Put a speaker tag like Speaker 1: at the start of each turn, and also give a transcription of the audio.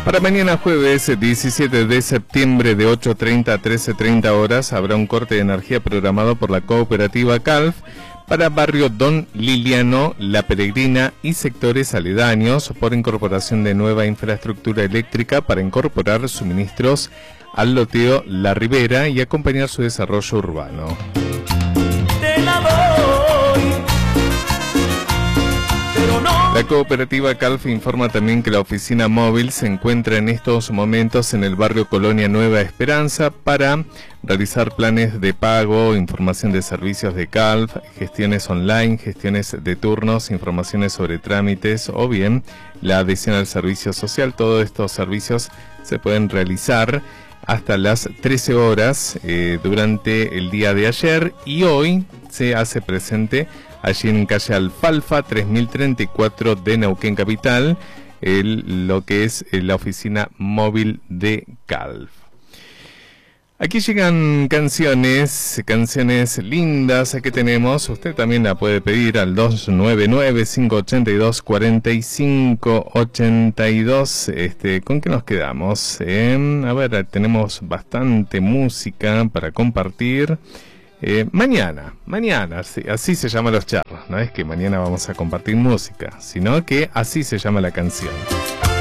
Speaker 1: Para mañana jueves 17 de septiembre de 8:30 a 13:30 horas habrá un corte de energía programado por la cooperativa CALF para barrio Don Liliano, La Peregrina y sectores aledaños por incorporación de nueva infraestructura eléctrica para incorporar suministros al loteo La Ribera y acompañar su desarrollo urbano. La cooperativa CALF informa también que la oficina móvil se encuentra en estos momentos en el barrio Colonia Nueva Esperanza para realizar planes de pago, información de servicios de CALF, gestiones online, gestiones de turnos, informaciones sobre trámites o bien la adhesión al servicio social. Todos estos servicios se pueden realizar hasta las 13 horas durante el día de ayer y hoy se hace presente allí en calle Alfalfa 3034 de Neuquén Capital, lo que es la oficina móvil de CALF. Aquí llegan canciones lindas que tenemos. Usted también la puede pedir al 299-582-4582. ¿Con qué nos quedamos? A ver, tenemos bastante música para compartir. Mañana, así se llaman los charlas. No es que mañana vamos a compartir música, sino que así se llama la canción.